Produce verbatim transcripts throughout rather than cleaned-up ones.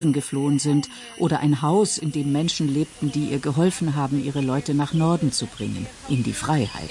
geflohen sind oder ein Haus, in dem Menschen lebten, die ihr geholfen haben, ihre Leute nach Norden zu bringen, in die Freiheit.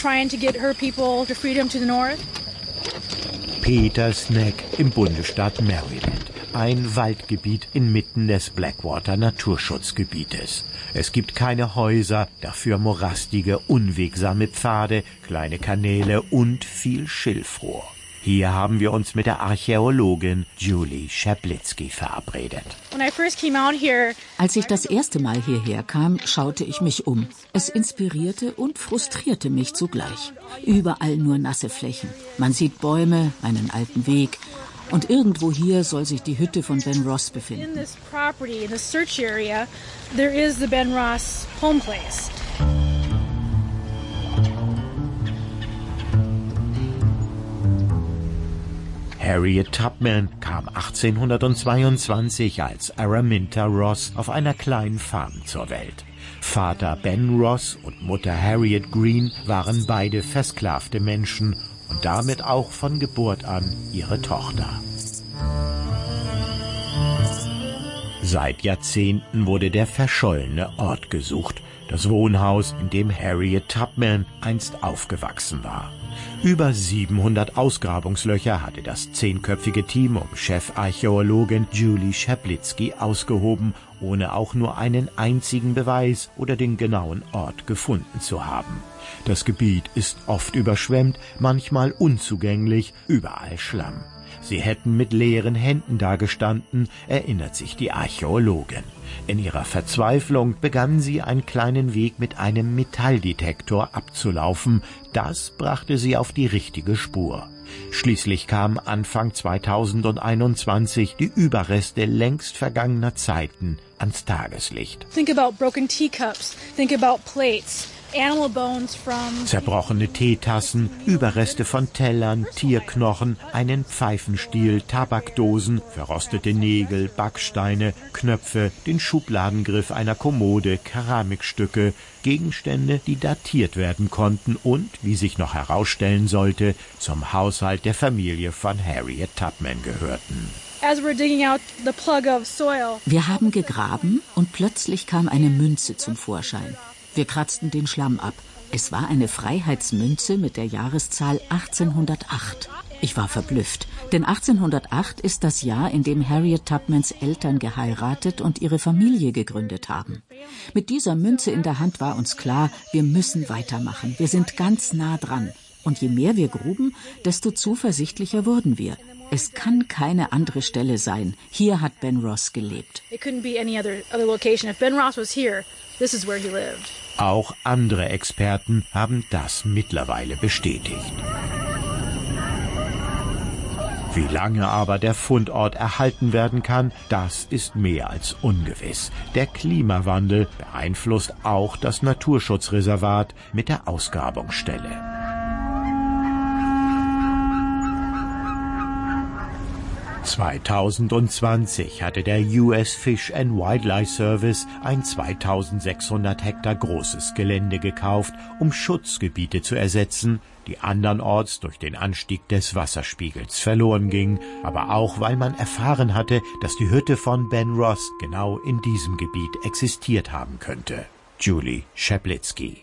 Peters Neck im Bundesstaat Maryland. Ein Waldgebiet inmitten des Blackwater Naturschutzgebietes. Es gibt keine Häuser, dafür morastige, unwegsame Pfade, kleine Kanäle und viel Schilfrohr. Hier haben wir uns mit der Archäologin Julie Schablitzky verabredet. Als ich das erste Mal hierher kam, schaute ich mich um. Es inspirierte und frustrierte mich zugleich. Überall nur nasse Flächen. Man sieht Bäume, einen alten Weg. Und irgendwo hier soll sich die Hütte von Ben Ross befinden. In this property, in the search area, there is the Ben Ross home place. Harriet Tubman kam achtzehnhundertzweiundzwanzig als Araminta Ross auf einer kleinen Farm zur Welt. Vater Ben Ross und Mutter Harriet Green waren beide versklavte Menschen und damit auch von Geburt an ihre Tochter. Seit Jahrzehnten wurde der verschollene Ort gesucht, das Wohnhaus, in dem Harriet Tubman einst aufgewachsen war. Über siebenhundert Ausgrabungslöcher hatte das zehnköpfige Team um Chefarchäologin Julie Schablitzky ausgehoben, ohne auch nur einen einzigen Beweis oder den genauen Ort gefunden zu haben. Das Gebiet ist oft überschwemmt, manchmal unzugänglich, überall Schlamm. Sie hätten mit leeren Händen dagestanden, erinnert sich die Archäologin. In ihrer Verzweiflung begann sie, einen kleinen Weg mit einem Metalldetektor abzulaufen. Das brachte sie auf die richtige Spur. Schließlich kamen Anfang zweitausendeinundzwanzig die Überreste längst vergangener Zeiten ans Tageslicht. Think about broken teacups, think about plates. Animal bones from Zerbrochene Teetassen, Überreste von Tellern, Tierknochen, einen Pfeifenstiel, Tabakdosen, verrostete Nägel, Backsteine, Knöpfe, den Schubladengriff einer Kommode, Keramikstücke, Gegenstände, die datiert werden konnten und, wie sich noch herausstellen sollte, zum Haushalt der Familie von Harriet Tubman gehörten. Wir haben gegraben und plötzlich kam eine Münze zum Vorschein. Wir kratzten den Schlamm ab. Es war eine Freiheitsmünze mit der Jahreszahl achtzehnhundertacht. Ich war verblüfft, denn achtzehnhundertacht ist das Jahr, in dem Harriet Tubmans Eltern geheiratet und ihre Familie gegründet haben. Mit dieser Münze in der Hand war uns klar, wir müssen weitermachen. Wir sind ganz nah dran. Und je mehr wir gruben, desto zuversichtlicher wurden wir. Es kann keine andere Stelle sein. Hier hat Ben Ross gelebt. It couldn't be any other other location. If Ben Ross was here, this is where he lived. Auch andere Experten haben das mittlerweile bestätigt. Wie lange aber der Fundort erhalten werden kann, das ist mehr als ungewiss. Der Klimawandel beeinflusst auch das Naturschutzreservat mit der Ausgrabungsstelle. zweitausendzwanzig hatte der U S Fish and Wildlife Service ein zweitausendsechshundert Hektar großes Gelände gekauft, um Schutzgebiete zu ersetzen, die andernorts durch den Anstieg des Wasserspiegels verloren gingen, aber auch, weil man erfahren hatte, dass die Hütte von Ben Ross genau in diesem Gebiet existiert haben könnte. Julie Schablitzky.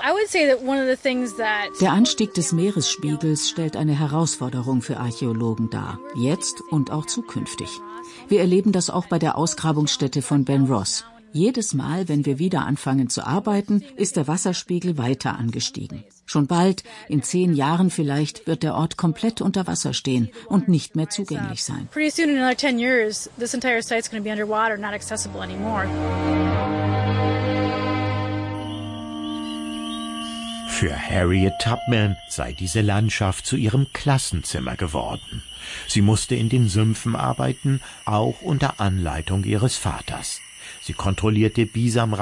Der Anstieg des Meeresspiegels stellt eine Herausforderung für Archäologen dar, jetzt und auch zukünftig. Wir erleben das auch bei der Ausgrabungsstätte von Ben Ross. Jedes Mal, wenn wir wieder anfangen zu arbeiten, ist der Wasserspiegel weiter angestiegen. Schon bald, in zehn Jahren vielleicht, wird der Ort komplett unter Wasser stehen und nicht mehr zugänglich sein. Pretty soon in another ten years, this entire site's going to be underwater, not accessible anymore. Für Harriet Tubman sei diese Landschaft zu ihrem Klassenzimmer geworden. Sie musste in den Sümpfen arbeiten, auch unter Anleitung ihres Vaters. Sie kontrollierte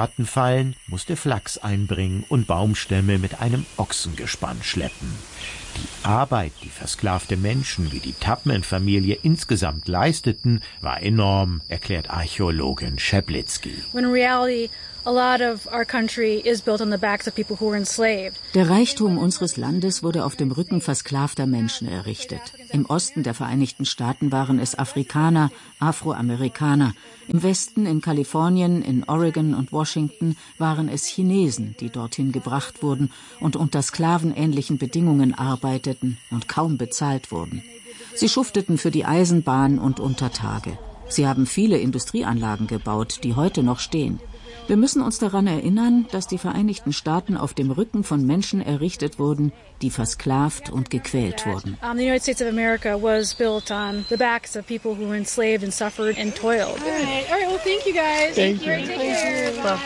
Bisamrattenfallen, musste Flachs einbringen und Baumstämme mit einem Ochsengespann schleppen. Die Arbeit, die versklavte Menschen wie die Tubman-Familie insgesamt leisteten, war enorm, erklärt Archäologin Schablitzky. When in reality, a lot of our country is built on the backs of people who were enslaved. Der Reichtum unseres Landes wurde auf dem Rücken versklavter Menschen errichtet. Im Osten der Vereinigten Staaten waren es Afrikaner, Afroamerikaner. Im Westen, in Kalifornien, in Oregon und Washington, waren es Chinesen, die dorthin gebracht wurden und unter sklavenähnlichen Bedingungen arbeiteten und kaum bezahlt wurden. Sie schufteten für die Eisenbahn und unter Tage. Sie haben viele Industrieanlagen gebaut, die heute noch stehen. Wir müssen uns daran erinnern, dass die Vereinigten Staaten auf dem Rücken von Menschen errichtet wurden, die versklavt und gequält wurden. Um, the United States of America was built on the backs of people who were enslaved and suffered and toiled. All right, all right. Well, thank you guys. Thank, thank you. Take care. Bye.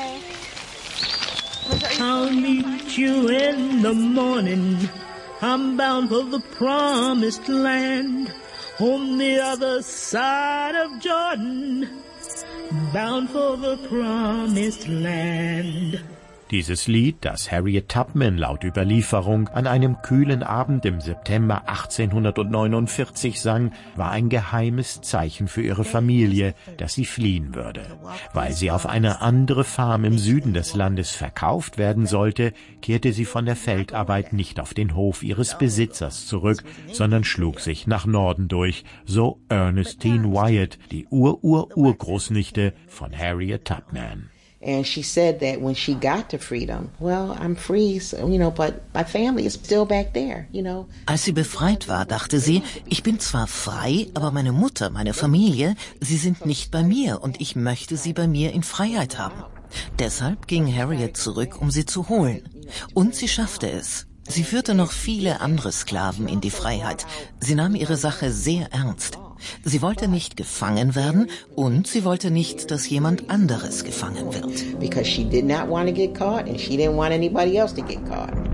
I'll meet you in the morning. I'm bound for the promised land on the other side of Jordan. Bound for the promised land. Dieses Lied, das Harriet Tubman laut Überlieferung an einem kühlen Abend im September achtzehnhundertneunundvierzig sang, war ein geheimes Zeichen für ihre Familie, dass sie fliehen würde. Weil sie auf eine andere Farm im Süden des Landes verkauft werden sollte, kehrte sie von der Feldarbeit nicht auf den Hof ihres Besitzers zurück, sondern schlug sich nach Norden durch, so Ernestine Wyatt, die Ur-Ur-Urgroßnichte von Harriet Tubman. And she said that when she got to freedom, well, I'm free, so, you know, but my family is still back there, you know. Als sie befreit war, dachte sie, ich bin zwar frei, aber meine Mutter, meine Familie, sie sind nicht bei mir und ich möchte sie bei mir in Freiheit haben. Deshalb ging Harriet zurück, um sie zu holen. Und sie schaffte es. Sie führte noch viele andere Sklaven in die Freiheit. Sie nahm ihre Sache sehr ernst. Sie wollte nicht gefangen werden und sie wollte nicht, dass jemand anderes gefangen wird. Because she did not want to get caught and she didn't want anybody else to get caught.